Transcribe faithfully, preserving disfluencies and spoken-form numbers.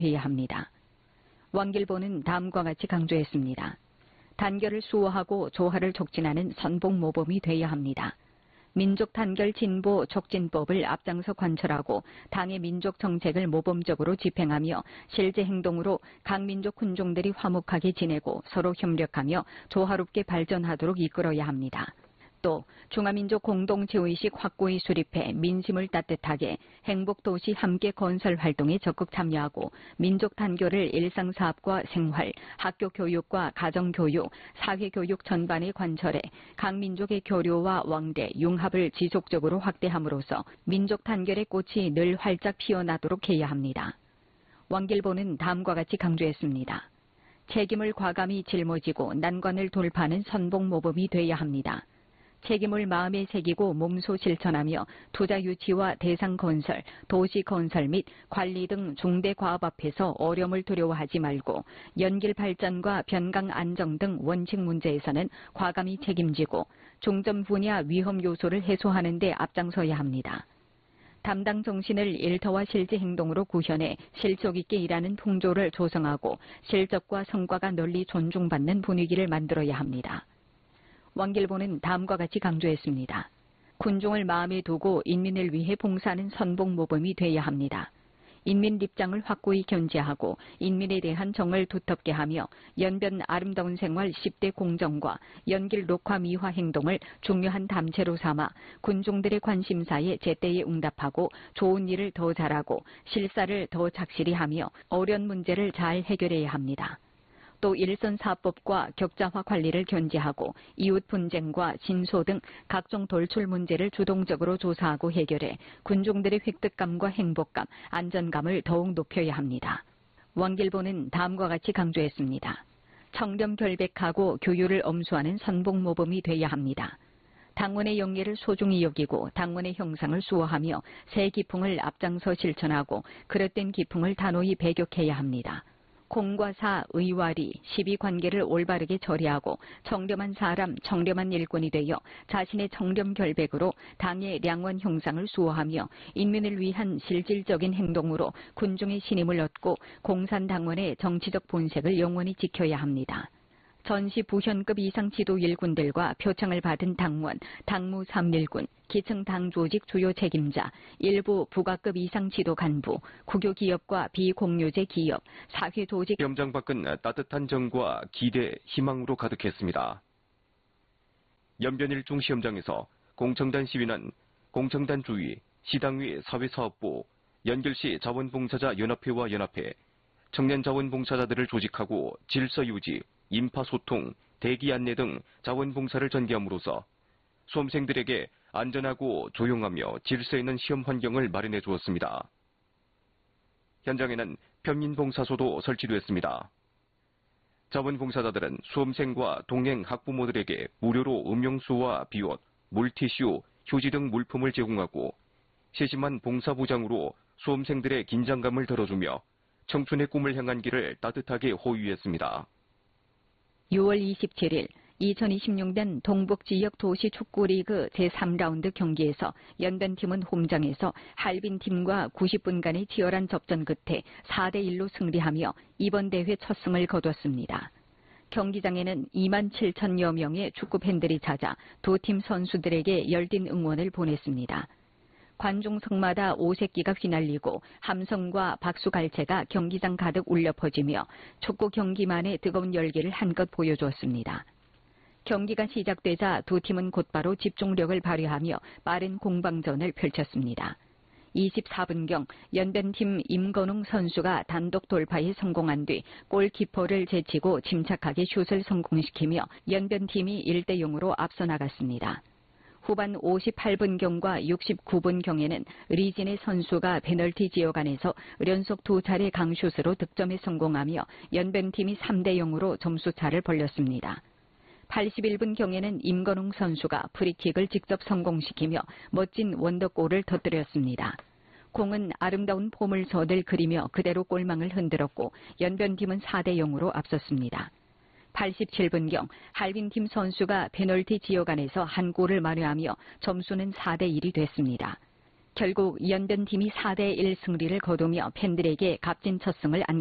해야 합니다. 왕길보는 다음과 같이 강조했습니다. 단결을 수호하고 조화를 촉진하는 선봉모범이 돼야 합니다. 민족 단결 진보 촉진법을 앞장서 관철하고 당의 민족 정책을 모범적으로 집행하며 실제 행동으로 각 민족 군종들이 화목하게 지내고 서로 협력하며 조화롭게 발전하도록 이끌어야 합니다. 또 중화민족 공동체의식 확고히 수립해 민심을 따뜻하게 행복도시 함께 건설 활동에 적극 참여하고 민족 단결을 일상사업과 생활, 학교교육과 가정교육, 사회교육 전반에 관철해 각 민족의 교류와 왕래, 융합을 지속적으로 확대함으로써 민족 단결의 꽃이 늘 활짝 피어나도록 해야 합니다. 왕길보는 다음과 같이 강조했습니다. 책임을 과감히 짊어지고 난관을 돌파하는 선봉모범이 돼야 합니다. 책임을 마음에 새기고 몸소 실천하며 투자 유치와 대상 건설, 도시 건설 및 관리 등 중대 과업 앞에서 어려움을 두려워하지 말고 연길 발전과 변강 안정 등 원칙 문제에서는 과감히 책임지고 중점 분야 위험 요소를 해소하는 데 앞장서야 합니다. 담당 정신을 일터와 실제 행동으로 구현해 실속 있게 일하는 풍조를 조성하고 실적과 성과가 널리 존중받는 분위기를 만들어야 합니다. 왕길보는 다음과 같이 강조했습니다. 군종을 마음에 두고 인민을 위해 봉사하는 선봉모범이 돼야 합니다. 인민 입장을 확고히 견지하고 인민에 대한 정을 두텁게 하며 연변 아름다운 생활 십 대 공정과 연길 녹화 미화 행동을 중요한 담채로 삼아 군종들의 관심사에 제때에 응답하고 좋은 일을 더 잘하고 실사를 더 착실히 하며 어려운 문제를 잘 해결해야 합니다. 또 일선사법과 격자화 관리를 견제하고 이웃 분쟁과 진소 등 각종 돌출 문제를 주동적으로 조사하고 해결해 군종들의 획득감과 행복감, 안전감을 더욱 높여야 합니다. 왕길보는 다음과 같이 강조했습니다. 청렴 결백하고 교율을 엄수하는 선봉모범이 돼야 합니다. 당원의 영예를 소중히 여기고 당원의 형상을 수호하며 새 기풍을 앞장서 실천하고 그릇된 기풍을 단호히 배격해야 합니다. 공과 사, 의와리, 시비관계를 올바르게 처리하고 청렴한 사람, 청렴한 일꾼이 되어 자신의 청렴 결백으로 당의 량원 형상을 수호하며 인민을 위한 실질적인 행동으로 군중의 신임을 얻고 공산당원의 정치적 본색을 영원히 지켜야 합니다. 전시 부현급 이상 지도 일군들과 표창을 받은 당원, 당무 삼 일군, 기층 당조직 주요 책임자, 일부 부가급 이상 지도 간부, 국유기업과 비공유제 기업, 사회조직 시험장 밖은 따뜻한 정과 기대, 희망으로 가득했습니다. 연변일중 시험장에서 공청단 시위는 공청단 주위, 시당위 사회사업부, 연결시 자원봉사자 연합회와 연합회, 청년자원봉사자들을 조직하고 질서유지, 인파소통, 대기 안내 등 자원봉사를 전개함으로써 수험생들에게 안전하고 조용하며 질서 있는 시험 환경을 마련해 주었습니다. 현장에는 편민봉사소도 설치됐습니다. 자원봉사자들은 수험생과 동행 학부모들에게 무료로 음용수와 비옷, 물티슈, 휴지 등 물품을 제공하고 세심한 봉사부장으로 수험생들의 긴장감을 덜어주며 청춘의 꿈을 향한 길을 따뜻하게 호위했습니다. 유월 이십칠일 이천이십육 년 동북지역 도시축구리그 제삼 라운드 경기에서 연변팀은 홈장에서 할빈팀과 구십 분간의 치열한 접전 끝에 사 대 일로 승리하며 이번 대회 첫 승을 거뒀습니다. 경기장에는 이만 칠천여 명의 축구팬들이 찾아 두 팀 선수들에게 열띤 응원을 보냈습니다. 관중석마다 오색기가 휘날리고 함성과 박수갈채가 경기장 가득 울려 퍼지며 축구 경기만의 뜨거운 열기를 한껏 보여주었습니다. 경기가 시작되자 두 팀은 곧바로 집중력을 발휘하며 빠른 공방전을 펼쳤습니다. 이십사 분경 연변팀 임건웅 선수가 단독 돌파에 성공한 뒤 골키퍼를 제치고 침착하게 슛을 성공시키며 연변팀이 일 대 영으로 앞서 나갔습니다. 후반 오십팔 분경과 육십구 분경에는 리진의 선수가 페널티 지역 안에서 연속 두 차례 강슛으로 득점에 성공하며 연변팀이 삼 대 영으로 점수차를 벌렸습니다. 팔십일 분경에는 임건웅 선수가 프리킥을 직접 성공시키며 멋진 원더골을 터뜨렸습니다. 공은 아름다운 포물선을 그리며 그대로 골망을 흔들었고 연변팀은 사 대 영으로 앞섰습니다. 팔십칠 분경 할빈팀 선수가 페널티 지역 안에서 한 골을 만회하며 점수는 사 대 일이 됐습니다. 결국 연변팀이 사 대 일 승리를 거두며 팬들에게 값진 첫 승을 안겼습니다.